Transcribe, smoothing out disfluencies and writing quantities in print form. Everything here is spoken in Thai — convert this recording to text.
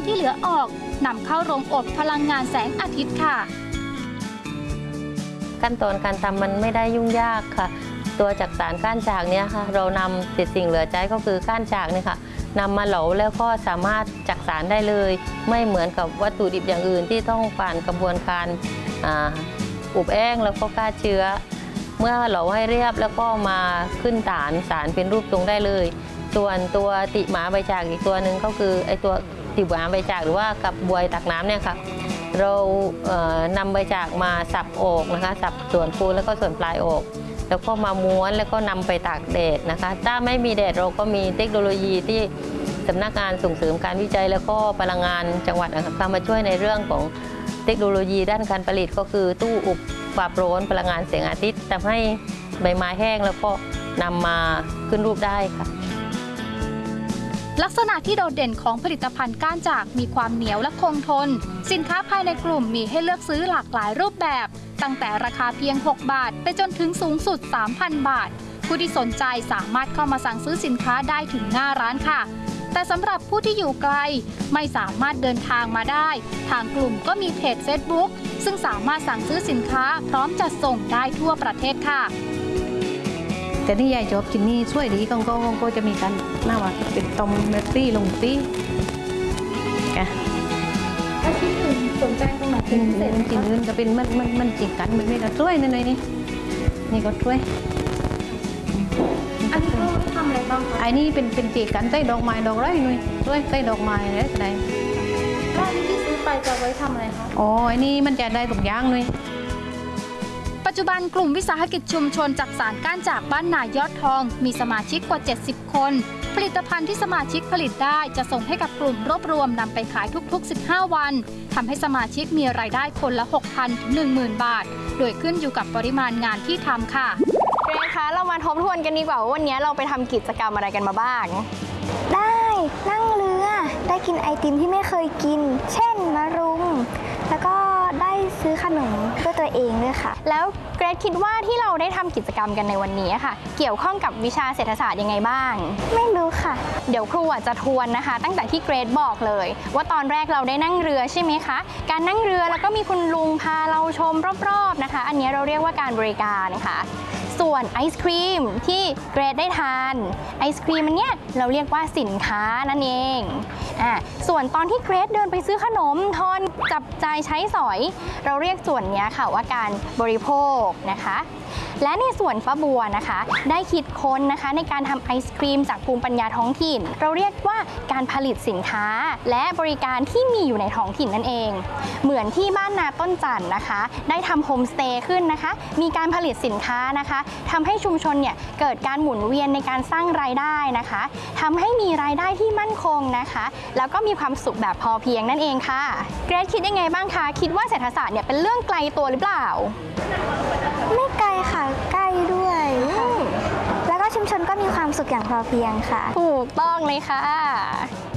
ที่เหลือออกนำเข้าโรงอบพลังงานแสงอาทิตย์ค่ะขั้นตอนการทำมันไม่ได้ยุ่งยากค่ะตัวจากสารก้านจากเนี่ยค่ะเรานำเศษสิ่งเหลือใช้ก็คือก้านจากเนี่ยค่ะนำมาเหลาแล้วก็สามารถจักสารได้เลยไม่เหมือนกับวัตถุดิบอย่างอื่นที่ต้องผ่านกระบวนการอบแห้งแล้วก็ฆ่าเชื้อเมื่อเหลาให้เรียบแล้วก็มาขึ้นสารเป็นรูปทรงได้เลยส่วนตัวติหมาใบจากอีกตัวหนึ่งก็คือไอตัวติหมาใบจากหรือว่ากับบวยตักน้ำเนี่ยค่ะเรานำใบจากมาสับออกนะคะสับส่วนฟูแล้วก็ส่วนปลายออกแล้วก็มาม้วนแล้วก็นำไปตากแดดนะคะถ้าไม่มีแดดเราก็มีเทคโนโลยีที่สำนักงานส่งเสริมการวิจัยแล้วก็พลังงานจังหวัดนะคะมาช่วยในเรื่องของเทคโนโลยีด้านการผลิตก็คือตู้อบความร้อนพลังงานแสงอาทิตย์ทำให้ใบไม้แห้งแล้วก็นำมาขึ้นรูปได้ค่ะลักษณะที่โดดเด่นของผลิตภัณฑ์ก้านจากมีความเหนียวและคงทนสินค้าภายในกลุ่มมีให้เลือกซื้อหลากหลายรูปแบบตั้งแต่ราคาเพียง6 บาทไปจนถึงสูงสุด 3,000 บาทผู้ที่สนใจสามารถเข้ามาสั่งซื้อสินค้าได้ถึงหน้าร้านค่ะแต่สำหรับผู้ที่อยู่ไกลไม่สามารถเดินทางมาได้ทางกลุ่มก็มีเพจ Facebook ซึ่งสามารถสั่งซื้อสินค้าพร้อมจัดส่งได้ทั่วประเทศค่ะแต่นี่ยายชอบชิ้นนี้ช่วยดีก็จะมีกันหน้าว่าเป็นตอมเมตตี้ลงตี้แกถ้าชิ้นอื่นสนใจตรงไหนเป็นพิเศษชิ้นอื่นก็เป็นมันจิกกันมันไม่ได้ช่วยในนี่ก็ช่วยอันนี้เขาทำอะไรบ้างคะไอ้นี่เป็นจิกกันใต้ดอกไม้ดอกไรหน่อยช่วยใต้ดอกไม้อะไรก็ได้แล้วอันนี้ที่ซื้อไปจะไว้ทำอะไรคะอ๋อไอ้นี่มันจะได้ทุกอย่างเลยปัจจุบันกลุ่มวิสาหกิจชุมชนจักสานก้านจากบ้านนายอดทองมีสมาชิกกว่า70 คนผลิตภัณฑ์ที่สมาชิกผลิตได้จะส่งให้กับกลุ่มรวบรวมนำไปขายทุกๆ15 วันทำให้สมาชิกมีรายได้คนละ 6,000 ถึง 10,000 บาทโดยขึ้นอยู่กับปริมาณงานที่ทำค่ะเกรซคะเรามาทบทวนกันดีกว่าว่าวันนี้เราไปทำกิจกรรมอะไรกันมาบ้างได้นั่งเรือได้กินไอติมที่ไม่เคยกินเช่นมะรุมแล้วก็ได้ซื้อขนมด้วยตัวเองด้วยค่ะแล้วเกรซคิดว่าที่เราได้ทำกิจกรรมกันในวันนี้ค่ะเกี่ยวข้องกับวิชาเศรษฐศาสตร์ยังไงบ้างไม่รู้ค่ะเดี๋ยวครูจะทวนนะคะตั้งแต่ที่เกรซบอกเลยว่าตอนแรกเราได้นั่งเรือใช่ไหมคะการนั่งเรือแล้วก็มีคุณลุงพาเราชมรอบๆนะคะอันนี้เราเรียกว่าการบริการค่ะส่วนไอศครีมที่เกรซได้ทานไอศครีมอันเนี้ยเราเรียกว่าสินค้านั่นเองส่วนตอนที่เกรซเดินไปซื้อขนมทอนจับจ่ายใช้สอยเราเรียกส่วนนี้ค่ะว่าการบริโภคนะคะและในส่วนป้าบัวนะคะได้คิดค้นนะคะในการทำไอศครีมจากภูมิปัญญาท้องถิ่นเราเรียกว่าการผลิตสินค้าและบริการที่มีอยู่ในท้องถิ่นนั่นเองเหมือนที่บ้านนาต้นจันทร์นะคะได้ทำโฮมสเตย์ขึ้นนะคะมีการผลิตสินค้านะคะทำให้ชุมชนเนี่ยเกิดการหมุนเวียนในการสร้างรายได้นะคะทำให้มีรายได้ที่มั่นคงนะคะแล้วก็มีความสุขแบบพอเพียงนั่นเองค่ะเกรซคิดยังไงบ้างคะคิดว่าเศรษฐศาสตร์เนี่ยเป็นเรื่องไกลตัวหรือเปล่าไม่ไกลค่ะใกล้ด้วยแล้วก็ชุมชนก็มีความสุขอย่างพอเพียงค่ะถูกต้องเลยค่ะ